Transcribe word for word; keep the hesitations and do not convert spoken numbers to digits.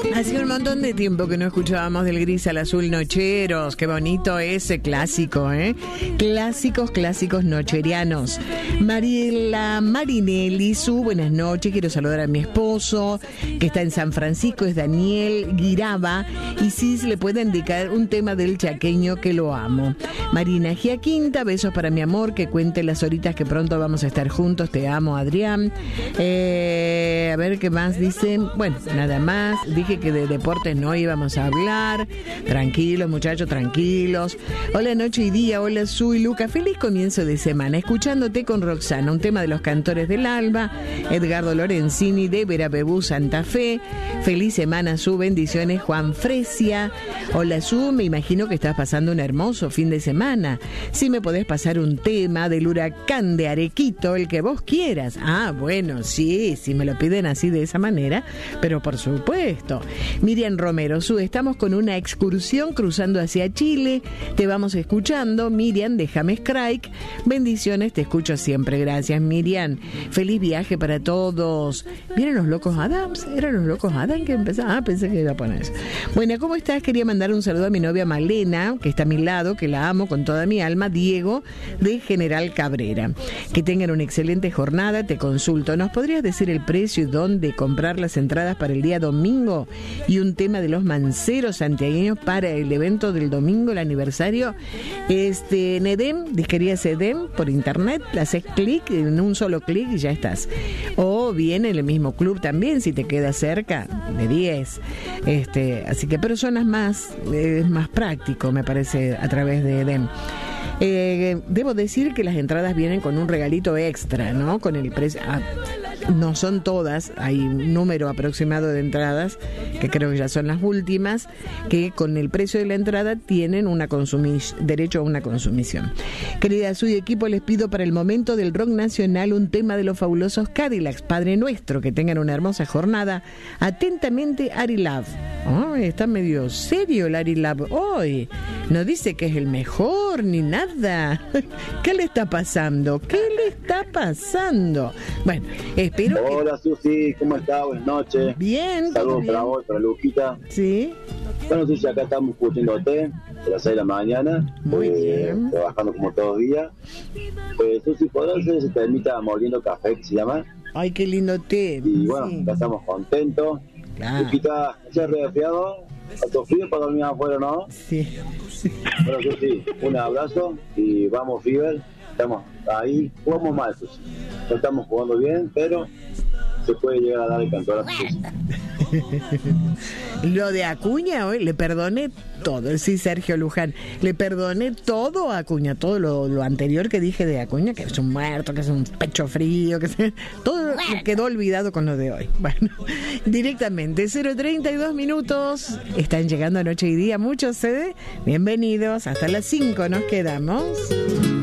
Hacía un montón de tiempo que no escuchábamos del gris al azul Nocheros. Qué bonito ese clásico, ¿eh? Clásicos, clásicos nocherianos. Mariela Marinelli, su buenas noches. Quiero saludar a mi esposo, que está en San Francisco, es Daniel Guiraba. Y sí, le puede indicar un tema del chaqueño que lo amo. Marina Giaquinta, besos para mi amor, que cuente las horitas que pronto vamos a estar juntos. Te amo, Adrián. Eh, a ver qué más dicen. Bueno, nada más. Dije que de deportes no íbamos a hablar. Tranquilos, muchachos, tranquilos. Hola, noche y día. Hola, Su y Luca. Feliz comienzo de semana. Escuchándote con Roxana, un tema de los cantores del alba. Edgardo Lorenzini de Verapebú, Santa Fe. Feliz semana, Su. Bendiciones, Juan Fresia. Hola, Su. Me imagino que estás pasando un hermoso fin de semana. Si me podés pasar un tema del huracán de Arequito, el que vos quieras. Ah, bueno, sí, si me lo piden así de esa manera, pero por supuesto. Miriam Romero, Su, estamos con una excursión cruzando hacia Chile. Te vamos escuchando. Miriam de James Craig. Bendiciones, te escucho siempre. Gracias, Miriam. Feliz viaje para todos. ¿Vieron los Locos Adams? ¿Eran los Locos Adams que empezaban? Ah, pensé que era japonés. Bueno, ¿cómo estás? Quería mandar un saludo a mi novia Malena, que está a mi lado, que la amo con toda mi alma. Diego de General Cabrera. Que tengan una excelente jornada. Te consulto. ¿Nos podrías decir el precio y dónde comprar las entradas para el día domingo? Y un tema de los manceros santiagueños para el evento del domingo, el aniversario. Este, en Edem, disquerías Edem, por internet, le haces clic, en un solo clic y ya estás. O bien en el mismo club también, si te queda cerca, de diez. Este, así que personas más, es más práctico, me parece, a través de Edem. Eh, debo decir que las entradas vienen con un regalito extra, ¿no? Con el precio. Ah, no son todas, hay un número aproximado de entradas, que creo que ya son las últimas, que con el precio de la entrada tienen una consumis- derecho a una consumición. Querida Su y equipo, les pido para el momento del rock nacional un tema de los fabulosos Cadillacs, Padre Nuestro. Que tengan una hermosa jornada. Atentamente, Ari Love. Oh, está medio serio el Ari Love hoy. No dice que es el mejor ni nada. ¿Qué le está pasando? ¿Qué le está pasando? Bueno, espero que... Hola, Susi, ¿cómo estás? Buenas noches. Bien. Saludos bien. para vos, para Luquita. Sí. Bueno, Susi, acá estamos escuchándote a las seis de la mañana. Muy eh, bien. Trabajando como todos los días. Eh, Susi, ¿podrás hacer ese temita Moliendo Café, que se llama? Ay, qué lindo té. Y bueno, Sí. ya estamos contentos. Claro. Luquita, ¿se ha resfriado? ¿Está frío para dormir afuera, no? Sí. Sí. Bueno, Susi, un abrazo y vamos, Fever. Estamos ahí, jugamos mal, Susi. No estamos jugando bien, pero se puede llegar a dar el cantor a Susi. Lo de Acuña hoy, le perdoné todo. Sí, Sergio Luján, le perdoné todo a Acuña, todo lo, lo anterior que dije de Acuña, que es un muerto, que es un pecho frío, que se, todo quedó olvidado con lo de hoy. Bueno, directamente, cero treinta y dos minutos, están llegando a Noche y Día, muchos, ¿eh? Bienvenidos, hasta las cinco nos quedamos.